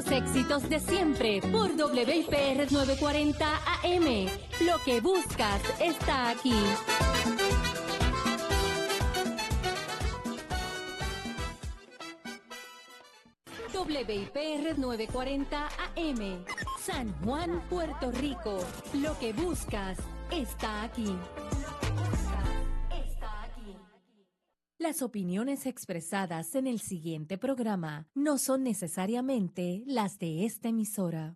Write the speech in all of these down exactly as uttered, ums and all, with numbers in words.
Los éxitos de siempre por W I P R novecientos cuarenta A M. Lo que buscas está aquí. W I P R novecientos cuarenta A M. San Juan, Puerto Rico. Lo que buscas está aquí. Las opiniones expresadas en el siguiente programa no son necesariamente las de esta emisora.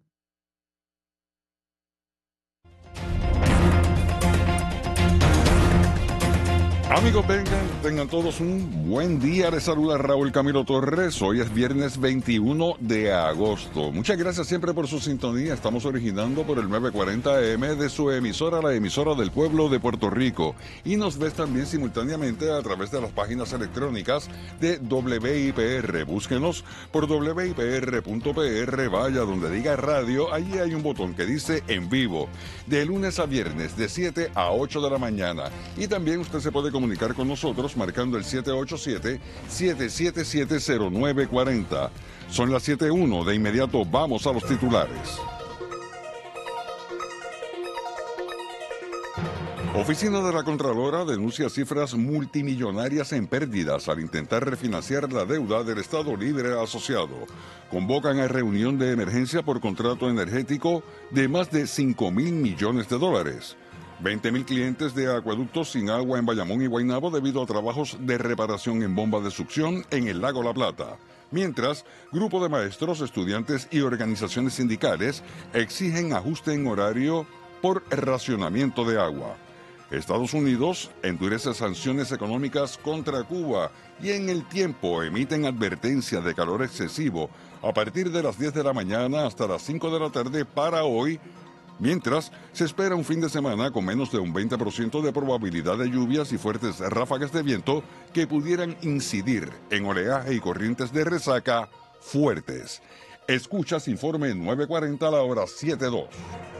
Amigos, vengan, tengan todos un buen día. Les saluda Raúl Camilo Torres. Hoy es viernes veintiuno de agosto. Muchas gracias siempre por su sintonía. Estamos originando por el novecientos cuarenta A M de su emisora, la emisora del pueblo de Puerto Rico. Y nos ves también simultáneamente a través de las páginas electrónicas de W I P R. Búsquenos por W I P R punto P R. Vaya donde diga radio, allí hay un botón que dice en vivo. De lunes a viernes, de siete a ocho de la mañana. Y también usted se puede comunicar con nosotros marcando el siete ocho siete, siete siete siete, cero nueve cuatro cero. Son las siete uno, de inmediato vamos a los titulares. Oficina de la Contralora denuncia cifras multimillonarias en pérdidas al intentar refinanciar la deuda del Estado Libre Asociado. Convocan a reunión de emergencia por contrato energético de más de cinco mil millones de dólares. veinte mil clientes de acueductos sin agua en Bayamón y Guaynabo debido a trabajos de reparación en bomba de succión en el lago La Plata. Mientras, grupo de maestros, estudiantes y organizaciones sindicales exigen ajuste en horario por racionamiento de agua. Estados Unidos endurece sanciones económicas contra Cuba y en el tiempo emiten advertencia de calor excesivo a partir de las diez de la mañana hasta las cinco de la tarde para hoy. Mientras, se espera un fin de semana con menos de un veinte por ciento de probabilidad de lluvias y fuertes ráfagas de viento que pudieran incidir en oleaje y corrientes de resaca fuertes. Escuchas Informe novecientos cuarenta a la hora siete dos.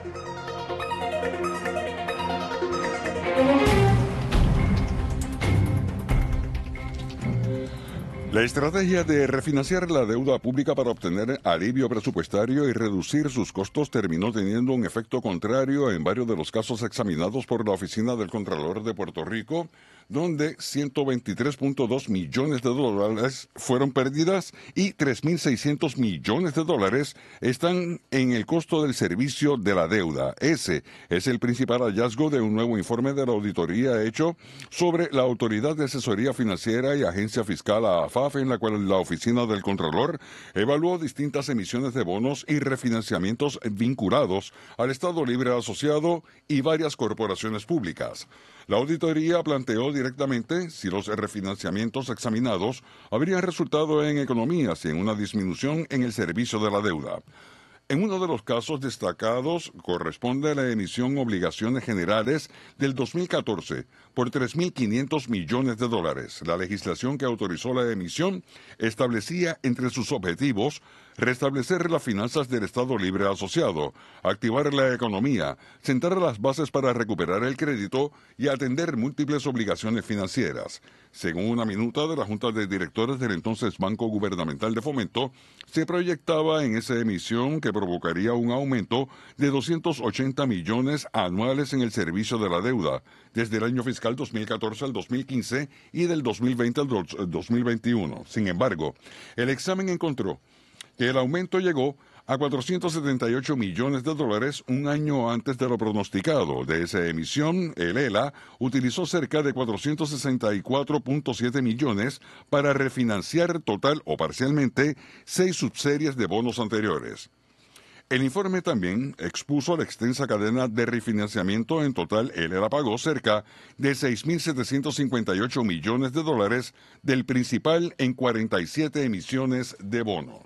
La estrategia de refinanciar la deuda pública para obtener alivio presupuestario y reducir sus costos terminó teniendo un efecto contrario en varios de los casos examinados por la Oficina del Contralor de Puerto Rico, donde ciento veintitrés punto dos millones de dólares fueron pérdidas y tres mil seiscientos millones de dólares están en el costo del servicio de la deuda. Ese es el principal hallazgo de un nuevo informe de la auditoría hecho sobre la Autoridad de Asesoría Financiera y Agencia Fiscal A F A F, en la cual la Oficina del Contralor evaluó distintas emisiones de bonos y refinanciamientos vinculados al Estado Libre Asociado y varias corporaciones públicas. La auditoría planteó directamente si los refinanciamientos examinados habrían resultado en economías y en una disminución en el servicio de la deuda. En uno de los casos destacados corresponde a la emisión de obligaciones generales del dos mil catorce por tres mil quinientos millones de dólares. La legislación que autorizó la emisión establecía entre sus objetivos restablecer las finanzas del Estado Libre Asociado, activar la economía, sentar las bases para recuperar el crédito y atender múltiples obligaciones financieras. Según una minuta de la Junta de Directores del entonces Banco Gubernamental de Fomento, se proyectaba en esa emisión que provocaría un aumento de doscientos ochenta millones anuales en el servicio de la deuda, desde el año fiscal dos mil catorce al dos mil quince y del dos mil veinte al dos mil veintiuno. Sin embargo, el examen encontró que el aumento llegó a cuatrocientos setenta y ocho millones de dólares un año antes de lo pronosticado. De esa emisión, el E L A utilizó cerca de cuatrocientos sesenta y cuatro punto siete millones para refinanciar total o parcialmente seis subseries de bonos anteriores. El informe también expuso la extensa cadena de refinanciamiento. En total, el E L A pagó cerca de seis mil setecientos cincuenta y ocho millones de dólares del principal en cuarenta y siete emisiones de bonos.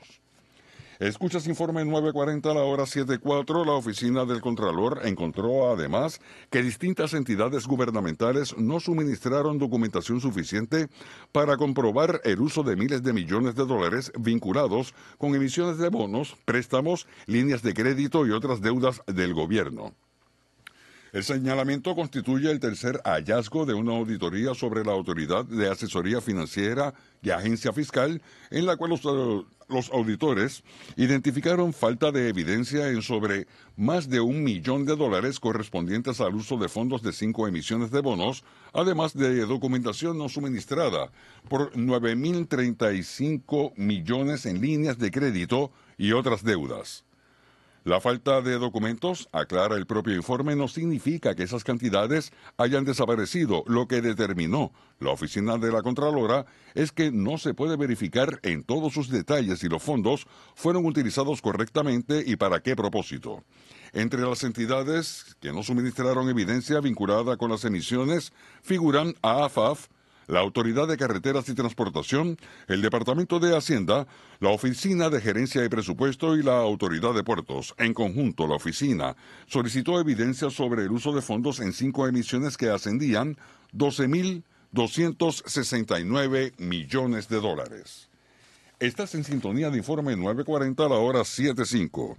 Escuchas Informe novecientos cuarenta a la hora siete cuatro. La Oficina del Contralor encontró además que distintas entidades gubernamentales no suministraron documentación suficiente para comprobar el uso de miles de millones de dólares vinculados con emisiones de bonos, préstamos, líneas de crédito y otras deudas del gobierno. El señalamiento constituye el tercer hallazgo de una auditoría sobre la Autoridad de Asesoría Financiera y Agencia Fiscal, en la cual los, uh, los auditores identificaron falta de evidencia en sobre más de un millón de dólares correspondientes al uso de fondos de cinco emisiones de bonos, además de documentación no suministrada por nueve mil treinta y cinco millones en líneas de crédito y otras deudas. La falta de documentos, aclara el propio informe, no significa que esas cantidades hayan desaparecido. Lo que determinó la oficina de la Contralora es que no se puede verificar en todos sus detalles si los fondos fueron utilizados correctamente y para qué propósito. Entre las entidades que no suministraron evidencia vinculada con las emisiones figuran a AFAF, la Autoridad de Carreteras y Transportación, el Departamento de Hacienda, la Oficina de Gerencia y Presupuesto y la Autoridad de Puertos. En conjunto, la oficina solicitó evidencia sobre el uso de fondos en cinco emisiones que ascendían doce mil doscientos sesenta y nueve millones de dólares. Estás en sintonía de Informe nueve cuarenta a la hora siete cinco.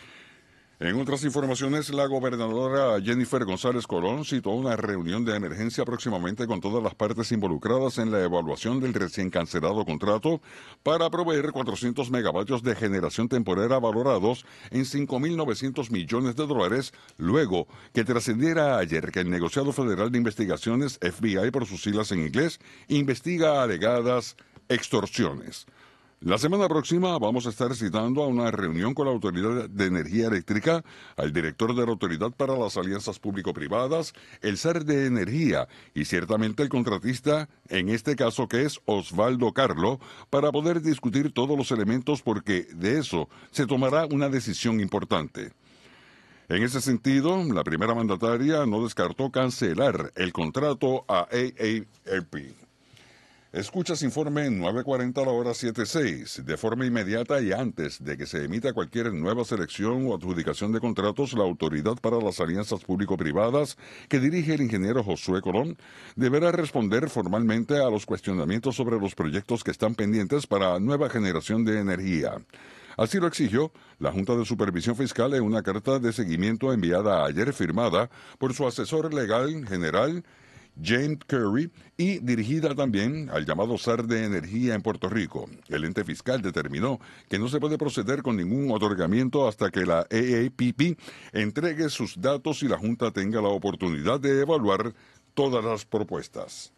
En otras informaciones, la gobernadora Jennifer González Colón citó una reunión de emergencia próximamente con todas las partes involucradas en la evaluación del recién cancelado contrato para proveer cuatrocientos megavatios de generación temporera valorados en cinco mil novecientos millones de dólares, luego que trascendiera ayer que el negociado federal de investigaciones, F B I por sus siglas en inglés, investiga alegadas extorsiones. La semana próxima vamos a estar citando a una reunión con la Autoridad de Energía Eléctrica, al director de la Autoridad para las Alianzas Público-Privadas, el S A R de Energía y ciertamente el contratista, en este caso que es Osvaldo Carlo, para poder discutir todos los elementos porque de eso se tomará una decisión importante. En ese sentido, la primera mandataria no descartó cancelar el contrato a A A R P. Escuchas Informe nueve cuarenta a la hora siete seis. De forma inmediata y antes de que se emita cualquier nueva selección o adjudicación de contratos, la Autoridad para las Alianzas Público-Privadas, que dirige el ingeniero Josué Colón, deberá responder formalmente a los cuestionamientos sobre los proyectos que están pendientes para nueva generación de energía. Así lo exigió la Junta de Supervisión Fiscal en una carta de seguimiento enviada ayer firmada por su asesor legal general, James Curry, y dirigida también al llamado S A R de Energía en Puerto Rico. El ente fiscal determinó que no se puede proceder con ningún otorgamiento hasta que la A A P P entregue sus datos y la Junta tenga la oportunidad de evaluar todas las propuestas.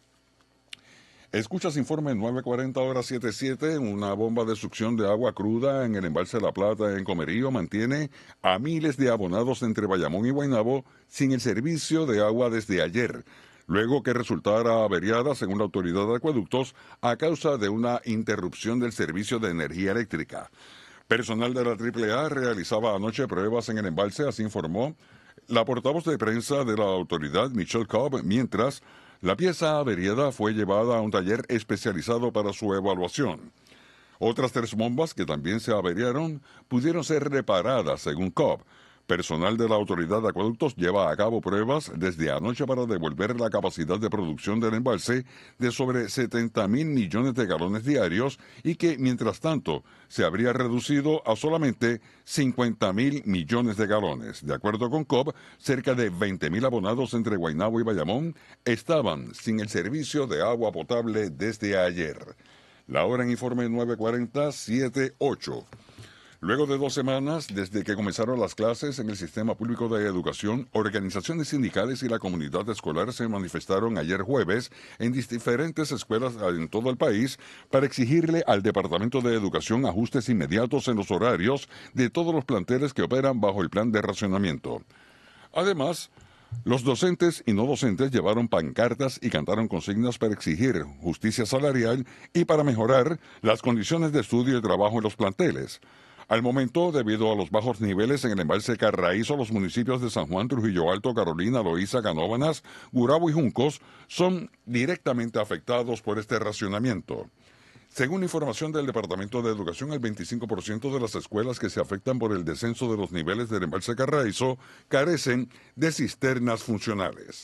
Escuchas Informe nueve cuarenta hora siete siete. Una bomba de succión de agua cruda en el embalse La Plata en Comerío mantiene a miles de abonados entre Bayamón y Guaynabo sin el servicio de agua desde ayer, luego que resultara averiada, según la Autoridad de Acueductos, a causa de una interrupción del servicio de energía eléctrica. Personal de la triple A realizaba anoche pruebas en el embalse, así informó la portavoz de prensa de la autoridad, Michelle Cobb, mientras la pieza averiada fue llevada a un taller especializado para su evaluación. Otras tres bombas que también se averiaron pudieron ser reparadas, según Cobb. Personal de la Autoridad de Acueductos lleva a cabo pruebas desde anoche para devolver la capacidad de producción del embalse de sobre setenta mil millones de galones diarios y que, mientras tanto, se habría reducido a solamente cincuenta mil millones de galones. De acuerdo con Cobb, cerca de veinte mil abonados entre Guaynabo y Bayamón estaban sin el servicio de agua potable desde ayer. La hora en Informe nueve cuarenta, siete ocho. Luego de dos semanas desde que comenzaron las clases en el Sistema Público de Educación, organizaciones sindicales y la comunidad escolar se manifestaron ayer jueves en diferentes escuelas en todo el país para exigirle al Departamento de Educación ajustes inmediatos en los horarios de todos los planteles que operan bajo el plan de racionamiento. Además, los docentes y no docentes llevaron pancartas y cantaron consignas para exigir justicia salarial y para mejorar las condiciones de estudio y trabajo en los planteles. Al momento, debido a los bajos niveles en el embalse Carraízo, los municipios de San Juan, Trujillo Alto, Carolina, Loíza, Canóvanas, Gurabo y Juncos son directamente afectados por este racionamiento. Según información del Departamento de Educación, el veinticinco por ciento de las escuelas que se afectan por el descenso de los niveles del embalse Carraízo carecen de cisternas funcionales.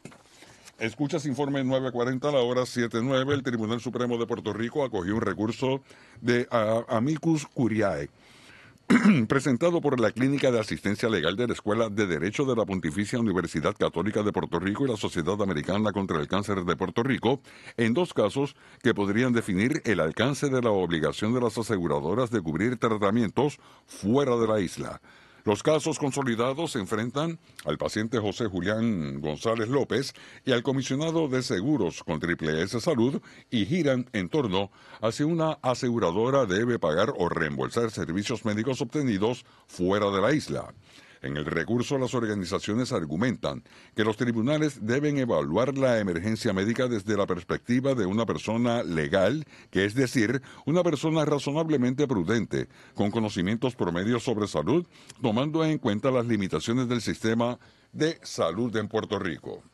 Escuchas Informe nueve cuarenta a la hora siete nueve. El Tribunal Supremo de Puerto Rico acogió un recurso de uh, Amicus Curiae presentado por la Clínica de Asistencia Legal de la Escuela de Derecho de la Pontificia Universidad Católica de Puerto Rico y la Sociedad Americana contra el Cáncer de Puerto Rico, en dos casos que podrían definir el alcance de la obligación de las aseguradoras de cubrir tratamientos fuera de la isla. Los casos consolidados se enfrentan al paciente José Julián González López y al comisionado de seguros con Triple S Salud y giran en torno a si una aseguradora debe pagar o reembolsar servicios médicos obtenidos fuera de la isla. En el recurso, las organizaciones argumentan que los tribunales deben evaluar la emergencia médica desde la perspectiva de una persona legal, que es decir, una persona razonablemente prudente, con conocimientos promedios sobre salud, tomando en cuenta las limitaciones del sistema de salud en Puerto Rico.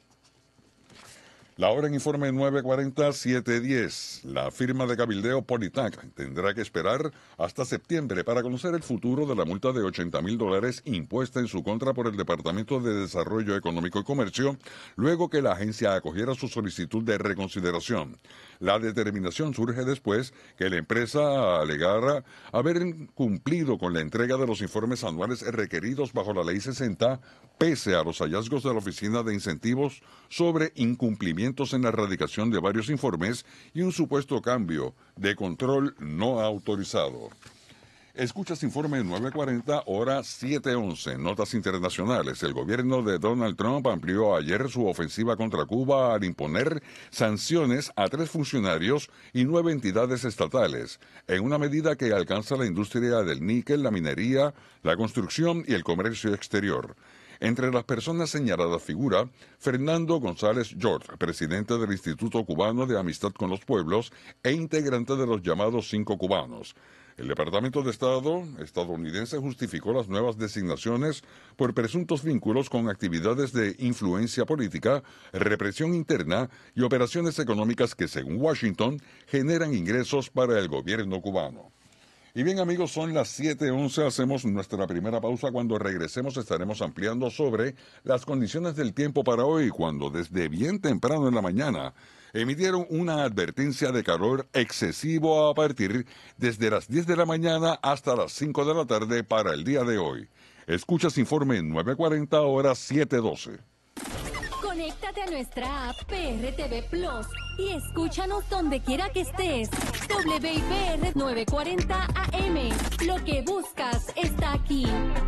La hora en informe nueve cuarenta, siete diez. La firma de cabildeo Politac tendrá que esperar hasta septiembre para conocer el futuro de la multa de ochenta mil dólares impuesta en su contra por el Departamento de Desarrollo Económico y Comercio, luego que la agencia acogiera su solicitud de reconsideración. La determinación surge después que la empresa alegara haber cumplido con la entrega de los informes anuales requeridos bajo la Ley sesenta, pese a los hallazgos de la Oficina de Incentivos sobre incumplimiento en la erradicación de varios informes y un supuesto cambio de control no autorizado. Escuchas informe nueve cuarenta, hora siete once. Notas internacionales. El gobierno de Donald Trump amplió ayer su ofensiva contra Cuba al imponer sanciones a tres funcionarios y nueve entidades estatales, en una medida que alcanza la industria del níquel, la minería, la construcción y el comercio exterior. Entre las personas señaladas figura Fernando González George, presidente del Instituto Cubano de Amistad con los Pueblos e integrante de los llamados Cinco Cubanos. El Departamento de Estado estadounidense justificó las nuevas designaciones por presuntos vínculos con actividades de influencia política, represión interna y operaciones económicas que, según Washington, generan ingresos para el gobierno cubano. Y bien, amigos, son las siete once, hacemos nuestra primera pausa. Cuando regresemos estaremos ampliando sobre las condiciones del tiempo para hoy, cuando desde bien temprano en la mañana emitieron una advertencia de calor excesivo a partir desde las diez de la mañana hasta las cinco de la tarde para el día de hoy. Escuchas informe nueve cuarenta, hora siete doce. Conéctate a nuestra app P R T V Plus y escúchanos donde quiera que estés. W I P R nueve cuarenta A M. Lo que buscas está aquí.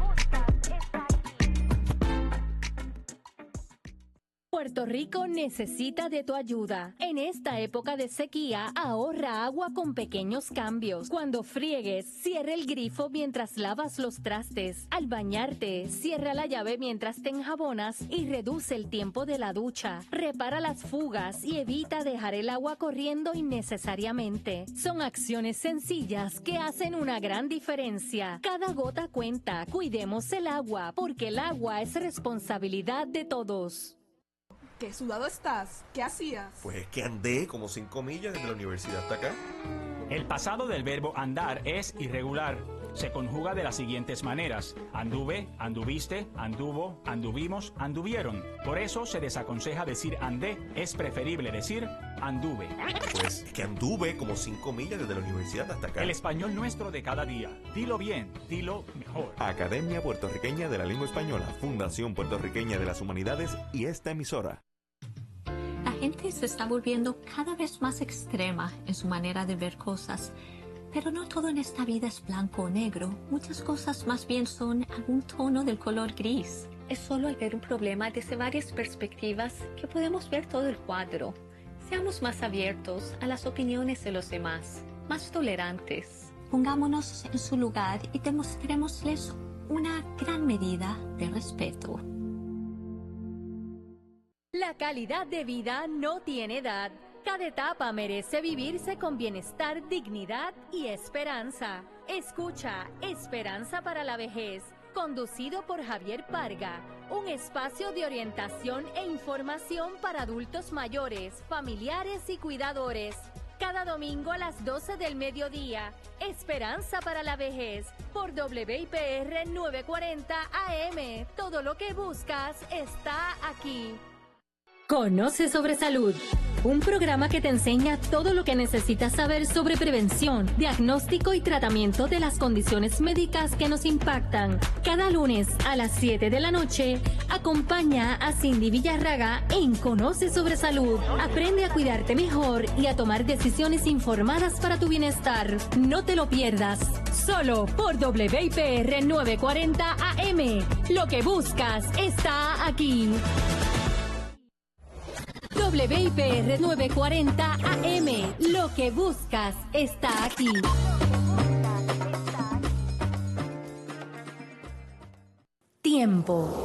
Puerto Rico necesita de tu ayuda. En esta época de sequía, ahorra agua con pequeños cambios. Cuando friegues, cierra el grifo mientras lavas los trastes. Al bañarte, cierra la llave mientras te enjabonas y reduce el tiempo de la ducha. Repara las fugas y evita dejar el agua corriendo innecesariamente. Son acciones sencillas que hacen una gran diferencia. Cada gota cuenta. Cuidemos el agua, porque el agua es responsabilidad de todos. ¿Qué sudado estás? ¿Qué hacías? Pues es que andé como cinco millas desde la universidad hasta acá. El pasado del verbo andar es irregular. Se conjuga de las siguientes maneras: anduve, anduviste, anduvo, anduvimos, anduvieron. Por eso se desaconseja decir andé, es preferible decir anduve. Pues es que anduve como cinco millas desde la universidad hasta acá. El español nuestro de cada día. Dilo bien, dilo mejor. Academia Puertorriqueña de la Lengua Española, Fundación Puertorriqueña de las Humanidades y esta emisora. La gente se está volviendo cada vez más extrema en su manera de ver cosas. Pero no todo en esta vida es blanco o negro. Muchas cosas más bien son algún tono del color gris. Es solo al ver un problema desde varias perspectivas que podemos ver todo el cuadro. Seamos más abiertos a las opiniones de los demás, más tolerantes. Pongámonos en su lugar y demostrémosles una gran medida de respeto. La calidad de vida no tiene edad. Cada etapa merece vivirse con bienestar, dignidad y esperanza. Escucha Esperanza para la Vejez, conducido por Javier Parga, un espacio de orientación e información para adultos mayores, familiares y cuidadores. Cada domingo a las doce del mediodía, Esperanza para la Vejez, por W I P R nueve cuarenta A M. Todo lo que buscas está aquí. Conoce sobre salud. un programa que te enseña todo lo que necesitas saber sobre prevención, diagnóstico y tratamiento de las condiciones médicas que nos impactan. Cada lunes a las siete de la noche, acompaña a Cindy Villarraga en Conoce sobre Salud. Aprende a cuidarte mejor y a tomar decisiones informadas para tu bienestar. No te lo pierdas, solo por W I P R novecientos cuarenta A M. Lo que buscas está aquí. W I P R novecientos cuarenta A M. Lo que buscas está aquí. Tiempo.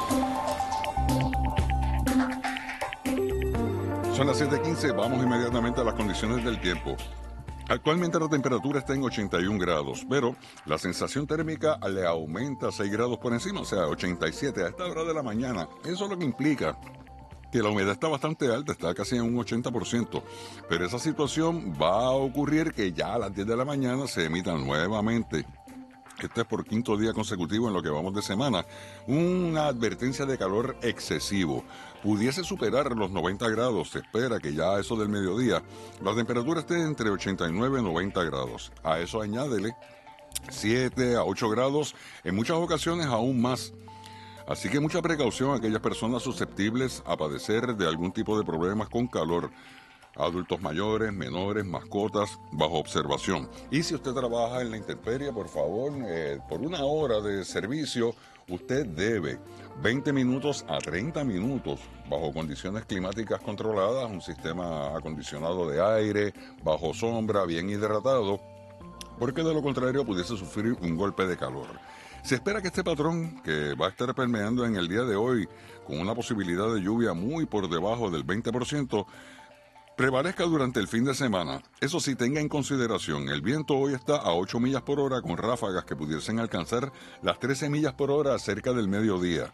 Son las siete quince, vamos inmediatamente a las condiciones del tiempo. Actualmente la temperatura está en ochenta y un grados, pero la sensación térmica le aumenta seis grados por encima, o sea, ochenta y siete a esta hora de la mañana. Eso es lo que implica que la humedad está bastante alta, está casi en un ochenta por ciento. Pero esa situación va a ocurrir que ya a las diez de la mañana se emitan nuevamente. Este es por quinto día consecutivo en lo que vamos de semana. Una advertencia de calor excesivo. Pudiese superar los noventa grados. Se espera que ya a eso del mediodía la temperatura esté entre ochenta y nueve y noventa grados. A eso añádele siete a ocho grados, en muchas ocasiones aún más. Así que mucha precaución a aquellas personas susceptibles a padecer de algún tipo de problemas con calor. Adultos mayores, menores, mascotas, bajo observación. Y si usted trabaja en la intemperie, por favor, eh, por una hora de servicio, usted debe veinte minutos a treinta minutos bajo condiciones climáticas controladas, un sistema acondicionado de aire, bajo sombra, bien hidratado, porque de lo contrario pudiese sufrir un golpe de calor. Se espera que este patrón, que va a estar permeando en el día de hoy, con una posibilidad de lluvia muy por debajo del veinte por ciento, prevalezca durante el fin de semana. Eso sí, tenga en consideración, el viento hoy está a ocho millas por hora con ráfagas que pudiesen alcanzar las trece millas por hora cerca del mediodía.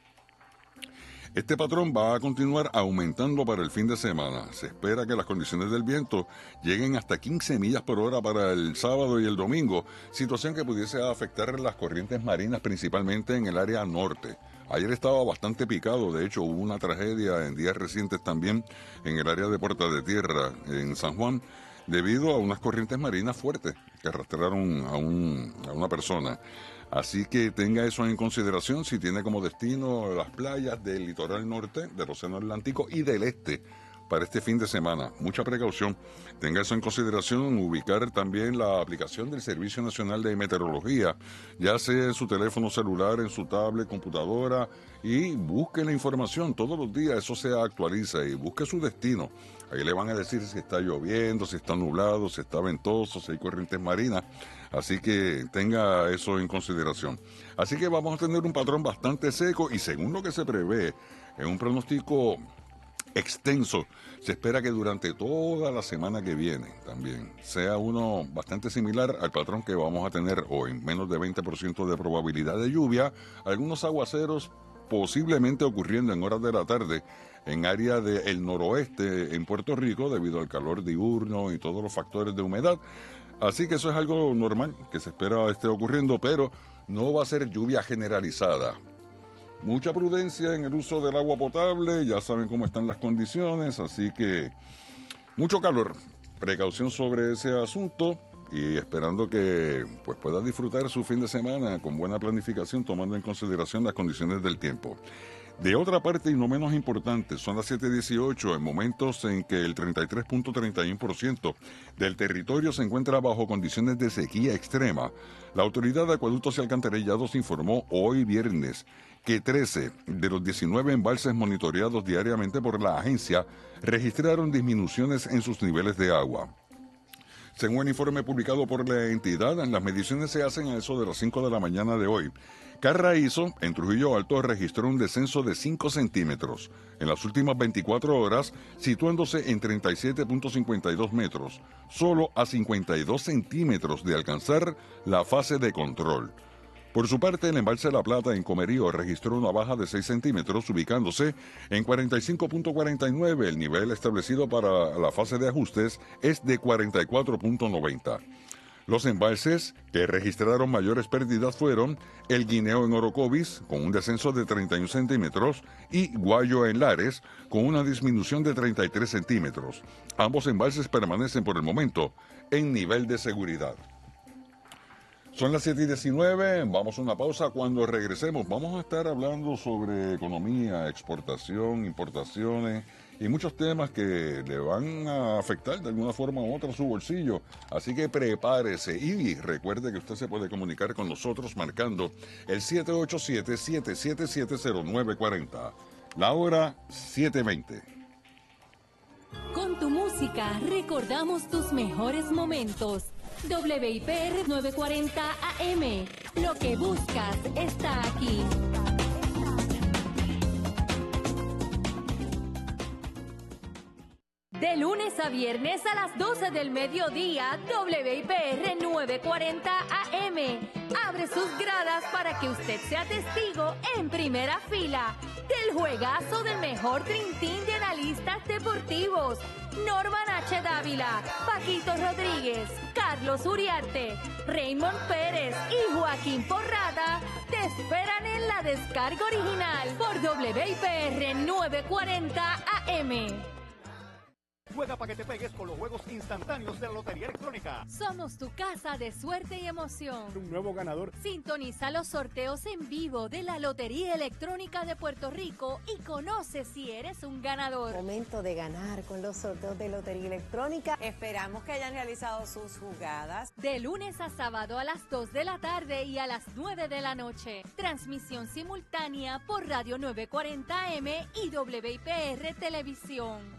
Este patrón va a continuar aumentando para el fin de semana. Se espera que las condiciones del viento lleguen hasta quince millas por hora para el sábado y el domingo, situación que pudiese afectar las corrientes marinas principalmente en el área norte. Ayer estaba bastante picado, de hecho hubo una tragedia en días recientes también en el área de Puerta de Tierra, en San Juan, debido a unas corrientes marinas fuertes que arrastraron a, un, a una persona. Así que tenga eso en consideración si tiene como destino las playas del litoral norte, del Océano Atlántico y del este para este fin de semana. Mucha precaución. Tenga eso en consideración, ubicar también la aplicación del Servicio Nacional de Meteorología, ya sea en su teléfono celular, en su tablet, computadora, y busque la información. Todos los días eso se actualiza y busque su destino. Ahí le van a decir si está lloviendo, si está nublado, si está ventoso, si hay corrientes marinas. Así que tenga eso en consideración. Así que vamos a tener un patrón bastante seco y según lo que se prevé en un pronóstico extenso, se espera que durante toda la semana que viene también sea uno bastante similar al patrón que vamos a tener hoy, menos de veinte por ciento de probabilidad de lluvia, algunos aguaceros posiblemente ocurriendo en horas de la tarde en área del noroeste en Puerto Rico debido al calor diurno y todos los factores de humedad. Así que eso es algo normal que se espera esté ocurriendo, pero no va a ser lluvia generalizada. Mucha prudencia en el uso del agua potable, ya saben cómo están las condiciones, así que mucho calor, precaución sobre ese asunto y esperando que pues, pueda disfrutar su fin de semana con buena planificación, tomando en consideración las condiciones del tiempo. De otra parte, y no menos importante, son las siete dieciocho, en momentos en que el treinta y tres punto treinta y uno por ciento del territorio se encuentra bajo condiciones de sequía extrema. La Autoridad de Acueductos y Alcantarillados informó hoy viernes que trece de los diecinueve embalses monitoreados diariamente por la agencia registraron disminuciones en sus niveles de agua. Según el informe publicado por la entidad, las mediciones se hacen a eso de las cinco de la mañana de hoy. Carraízo, en Trujillo Alto, registró un descenso de cinco centímetros en las últimas veinticuatro horas, situándose en treinta y siete punto cincuenta y dos metros, solo a cincuenta y dos centímetros de alcanzar la fase de control. Por su parte, el embalse La Plata en Comerío registró una baja de seis centímetros, ubicándose en cuarenta y cinco punto cuarenta y nueve. El nivel establecido para la fase de ajustes es de cuarenta y cuatro punto noventa. Los embalses que registraron mayores pérdidas fueron El Guineo en Orocovis, con un descenso de treinta y un centímetros, y Guayo en Lares, con una disminución de treinta y tres centímetros. Ambos embalses permanecen por el momento en nivel de seguridad. Son las siete y diecinueve, vamos a una pausa. Cuando regresemos vamos a estar hablando sobre economía, exportación, importaciones y muchos temas que le van a afectar de alguna forma u otra su bolsillo. Así que prepárese y recuerde que usted se puede comunicar con nosotros marcando el siete ocho siete, siete siete siete, cero nueve cuatro cero. La hora siete veinte. Con tu música recordamos tus mejores momentos. W I P R novecientos cuarenta A M. Lo que buscas está aquí. De lunes a viernes a las doce del mediodía, W I P R novecientos cuarenta A M abre sus gradas para que usted sea testigo en primera fila del juegazo del mejor trintín de analistas deportivos. Norman H. Dávila, Paquito Rodríguez, Carlos Uriarte, Raymond Pérez y Joaquín Porrada te esperan en la descarga original por W I P R novecientos cuarenta A M. Juega para que te pegues con los juegos instantáneos de la Lotería Electrónica. Somos tu casa de suerte y emoción. Un nuevo ganador. Sintoniza los sorteos en vivo de la Lotería Electrónica de Puerto Rico y conoce si eres un ganador. Momento de ganar con los sorteos de Lotería Electrónica. Esperamos que hayan realizado sus jugadas. De lunes a sábado a las dos de la tarde y a las nueve de la noche. Transmisión simultánea por Radio novecientos cuarenta A M y W I P R Televisión.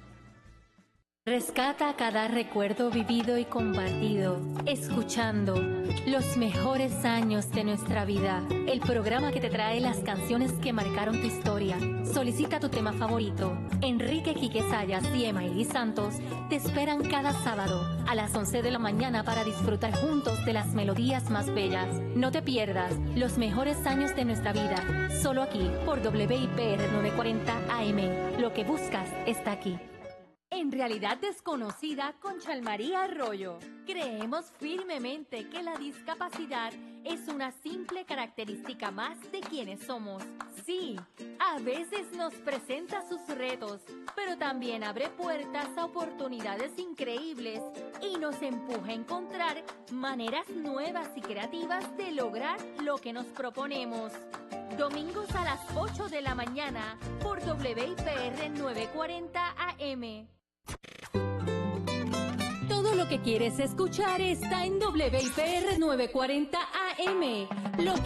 Rescata cada recuerdo vivido y compartido, escuchando los mejores años de nuestra vida. El programa que te trae las canciones que marcaron tu historia. Solicita tu tema favorito. Enrique Quique Sayas y Emaili Santos te esperan cada sábado a las once de la mañana para disfrutar juntos de las melodías más bellas. No te pierdas los mejores años de nuestra vida, solo aquí por W I P R novecientos cuarenta A M. Lo que buscas está aquí. En Realidad Desconocida con Chalmaría Arroyo, creemos firmemente que la discapacidad es una simple característica más de quienes somos. Sí, a veces nos presenta sus retos, pero también abre puertas a oportunidades increíbles y nos empuja a encontrar maneras nuevas y creativas de lograr lo que nos proponemos. Domingos a las ocho de la mañana por W I P R novecientos cuarenta A M. Todo lo que quieres escuchar está en W I P R novecientos cuarenta A M. Lo